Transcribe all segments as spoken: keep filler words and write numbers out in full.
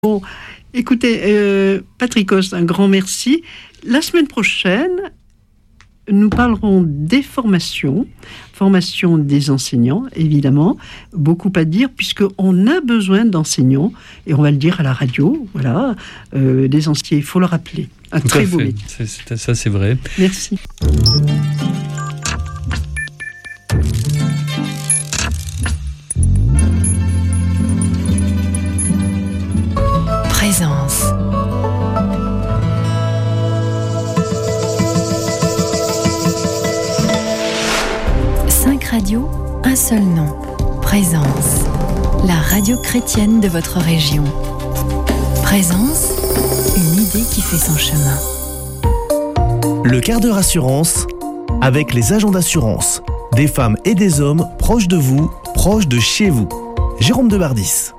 Bon, écoutez, euh, Patrick Coste, un grand merci. La semaine prochaine, nous parlerons des formations, formation des enseignants, évidemment. Beaucoup à dire, puisqu'on a besoin d'enseignants, et on va le dire à la radio, voilà, euh, des enseignants, il faut le rappeler. Un Tout très à beau fait. métier. C'est, c'est, ça, c'est vrai. Merci. Présence. Cinq radios, un seul nom. Présence. La radio chrétienne de votre région. Présence, une idée qui fait son chemin. Le quart d'heure assurance, avec les agents d'assurance. Des femmes et des hommes proches de vous, proches de chez vous. Jérôme de Bardis.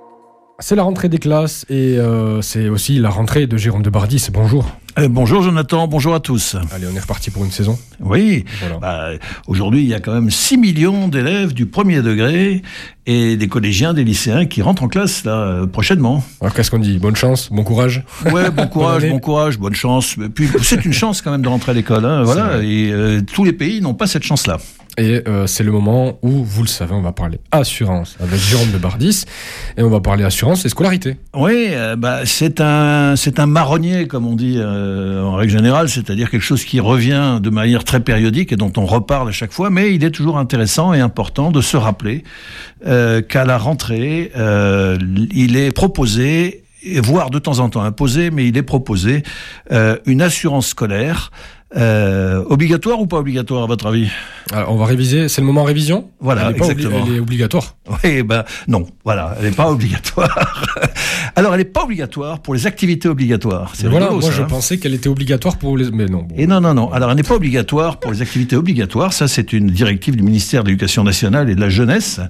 C'est la rentrée des classes et euh, c'est aussi la rentrée de Jérôme de Bardis. Bonjour. Euh, bonjour Jonathan, bonjour à tous. Allez, on est reparti pour une saison. Oui, Voilà. bah, aujourd'hui il y a quand même six millions d'élèves du premier degré et des collégiens, des lycéens qui rentrent en classe là, euh, prochainement. Alors qu'est-ce qu'on dit ? Bonne chance, bon courage. Ouais, bon courage, année. bon courage, bonne chance. Et puis c'est une chance quand même de rentrer à l'école, hein, voilà. vrai. Et euh, tous les pays n'ont pas cette chance-là. Et euh, c'est le moment où, vous le savez, on va parler assurance avec Jérôme de Bardis. Et on va parler assurance et scolarité. Oui, euh, bah, c'est un c'est un marronnier comme on dit euh, en règle générale, c'est-à-dire quelque chose qui revient de manière très périodique et dont on reparle à chaque fois, mais il est toujours intéressant et important de se rappeler euh, qu'à la rentrée, euh, il est proposé, voire de temps en temps imposé, mais il est proposé euh, une assurance scolaire. Euh, obligatoire ou pas obligatoire à votre avis ? Alors, on va réviser. C'est le moment révision ? Voilà, elle est pas obli- exactement. Elle est obligatoire. Oui, ben non, voilà, elle n'est pas obligatoire. Alors, elle n'est pas obligatoire pour les activités obligatoires. C'est Et voilà, rigolo, moi ça, je hein. pensais qu'elle était obligatoire pour les... Mais non. Bon. Et non, non, non. Alors, elle n'est pas obligatoire pour les activités obligatoires. Ça, c'est une directive du ministère de l'Éducation nationale et de la jeunesse.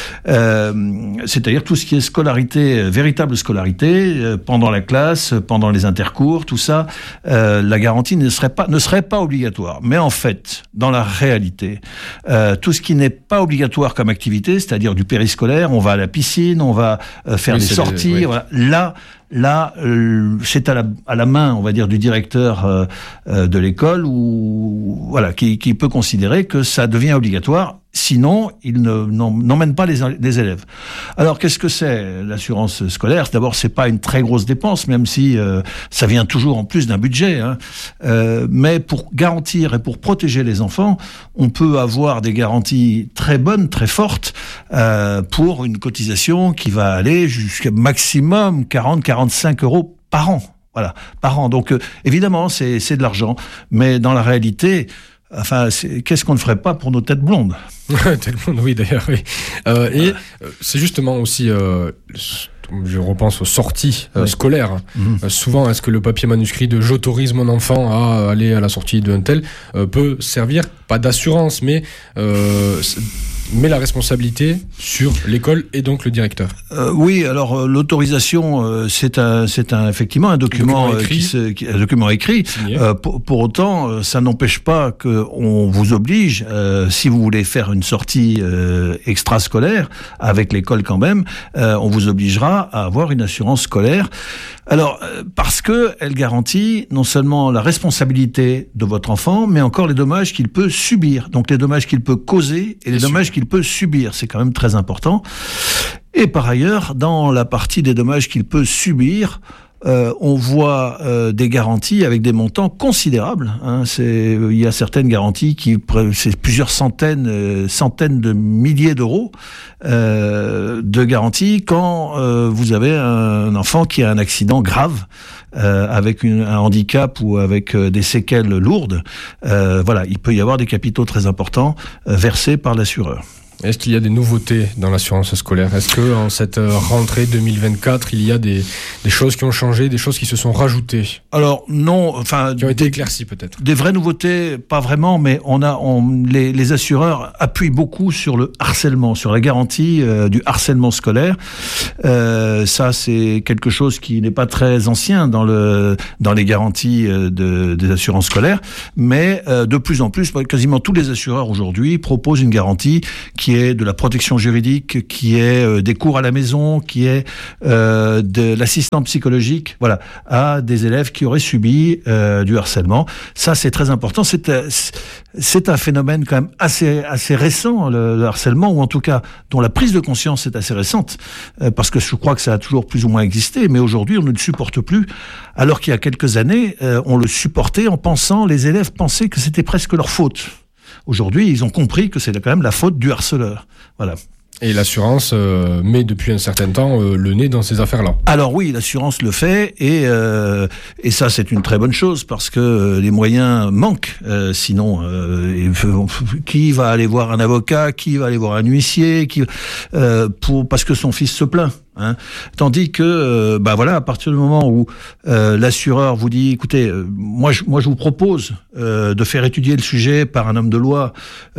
Euh, c'est-à-dire tout ce qui est scolarité, véritable scolarité, euh, pendant la classe, pendant les intercours, tout ça, euh, la garantie ne serait pas, ne serait pas obligatoire. Mais en fait, dans la réalité, euh, tout ce qui n'est pas obligatoire comme activité, c'est-à-dire du périscolaire, on va à la piscine, on va euh, faire Oui, des c'est sorties, des- oui. voilà. Là, là, euh, c'est à la, à la main, on va dire, du directeur euh, euh, de l'école, ou voilà, qui, qui peut considérer que ça devient obligatoire. Sinon, il ne, n'en- n'emmène pas les, les élèves. Alors, qu'est-ce que c'est l'assurance scolaire ? D'abord, c'est pas une très grosse dépense, même si euh, ça vient toujours en plus d'un budget. Hein. Euh, mais pour garantir et pour protéger les enfants, on peut avoir des garanties très bonnes, très fortes, euh, pour une cotisation qui va aller jusqu'à maximum quarante à quarante-cinq euros par an. Voilà, par an. Donc, euh, évidemment, c'est, c'est de l'argent. Mais dans la réalité, enfin, c'est, qu'est-ce qu'on ne ferait pas pour nos têtes blondes ? Tellement, oui, d'ailleurs, oui. Euh, et euh, c'est justement aussi, euh, je repense aux sorties euh, Oui. scolaires. Mmh. Euh, souvent, est-ce que le papier manuscrit de j'autorise mon enfant à aller à la sortie d'un tel euh, peut servir, pas d'assurance, mais euh, met la responsabilité sur l'école et donc le directeur. Euh, oui, alors euh, l'autorisation, euh, c'est un, c'est un effectivement un document, document euh, écrit. qui se, qui, un document écrit. Signé. Euh, pour, pour autant, euh, ça n'empêche pas que on vous oblige, euh, si vous voulez faire une sortie euh, extrascolaire avec l'école quand même, euh, on vous obligera à avoir une assurance scolaire. Alors, euh, parce que elle garantit non seulement la responsabilité de votre enfant, mais encore les dommages qu'il peut subir. Donc les dommages qu'il peut causer et les Bien dommages sûr. qu'il peut subir. C'est quand même très important. Et par ailleurs, dans la partie des dommages qu'il peut subir, euh, on voit euh, des garanties avec des montants considérables. Hein. C'est, il y a certaines garanties qui, c'est plusieurs centaines, euh, centaines de milliers d'euros euh, de garanties quand euh, vous avez un enfant qui a un accident grave, euh, avec une, un handicap ou avec euh, des séquelles lourdes. Euh, voilà, il peut y avoir des capitaux très importants euh, versés par l'assureur. Est-ce qu'il y a des nouveautés dans l'assurance scolaire ? Est-ce que en cette euh, rentrée deux mille vingt-quatre, il y a des, des choses qui ont changé, des choses qui se sont rajoutées, Alors non, enfin qui ont été éclaircies peut-être ? des vraies nouveautés, pas vraiment, mais on a, on, les, les assureurs appuient beaucoup sur le harcèlement, sur la garantie euh, du harcèlement scolaire. Euh, ça, c'est quelque chose qui n'est pas très ancien dans le dans les garanties euh, de, des assurances scolaires, mais euh, de plus en plus, quasiment tous les assureurs aujourd'hui proposent une garantie qui qui est de la protection juridique, qui est euh, des cours à la maison, qui est euh, de l'assistant psychologique, voilà, à des élèves qui auraient subi euh, du harcèlement. Ça, c'est très important. C'est, c'est un phénomène quand même assez, assez récent, le, le harcèlement, ou en tout cas dont la prise de conscience est assez récente, euh, parce que je crois que ça a toujours plus ou moins existé, mais aujourd'hui, on ne le supporte plus, alors qu'il y a quelques années, euh, on le supportait en pensant, les élèves pensaient que c'était presque leur faute. Aujourd'hui, ils ont compris que c'est quand même la faute du harceleur. Voilà. Et l'assurance euh, met depuis un certain temps euh, le nez dans ces affaires-là. Alors oui, l'assurance le fait, et euh, et ça c'est une très bonne chose parce que euh, les moyens manquent. Euh, sinon, euh, qui va aller voir un avocat, qui va aller voir un huissier, qui euh, pour parce que son fils se plaint. Hein. Tandis que, euh, bah voilà, à partir du moment où euh, l'assureur vous dit, écoutez, euh, moi, je, moi je vous propose euh, de faire étudier le sujet par un homme de loi,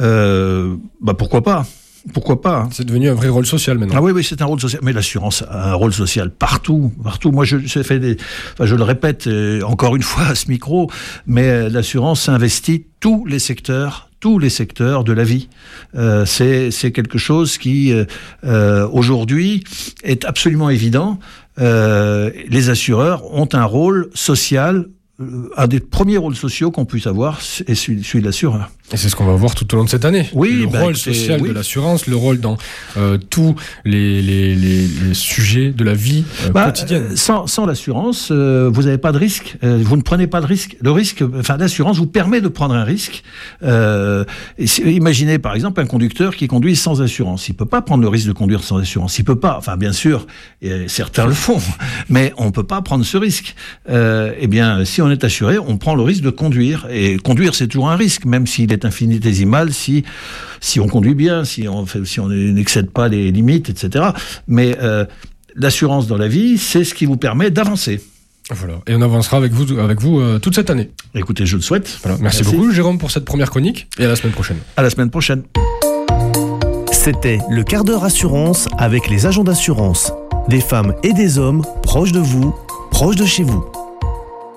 euh, bah pourquoi pas. Pourquoi pas hein. C'est devenu un vrai rôle social maintenant. Ah oui, oui, c'est un rôle social. Mais l'assurance a un rôle social partout, partout. Moi, je, je fais des, enfin, je le répète euh, encore une fois à ce micro, mais euh, l'assurance investit tous les secteurs, tous les secteurs de la vie. Euh, c'est, c'est quelque chose qui, euh, aujourd'hui, est absolument évident. Euh, les assureurs ont un rôle social. Un des premiers rôles sociaux qu'on puisse avoir est celui, celui de l'assureur. Et c'est ce qu'on va voir tout au long de cette année. Oui, le bah, rôle écoutez, social oui. de l'assurance, le rôle dans euh, tous les, les, les, les sujets de la vie euh, bah, quotidienne. Euh, sans, sans l'assurance, euh, vous n'avez pas de risque. Euh, vous ne prenez pas de risque. Le risque, enfin, l'assurance vous permet de prendre un risque. Euh, et si, imaginez par exemple un conducteur qui conduit sans assurance. Il peut pas prendre le risque de conduire sans assurance. Il peut pas. Enfin, bien sûr, et certains le font, mais on peut pas prendre ce risque. Euh, eh bien, si on est assuré, on prend le risque de conduire. Et conduire, c'est toujours un risque, même s'il est infinitésimal, si si on conduit bien, si on fait, si on n'excède pas les limites, et cetera. Mais euh, l'assurance dans la vie, c'est ce qui vous permet d'avancer. Voilà. Et on avancera avec vous, avec vous euh, toute cette année. Écoutez, je le souhaite. Voilà. Merci, Merci beaucoup, Jérôme, pour cette première chronique. Et à la semaine prochaine. À la semaine prochaine. C'était le quart d'heure assurance avec les agents d'assurance. Des femmes et des hommes proches de vous, proches de chez vous.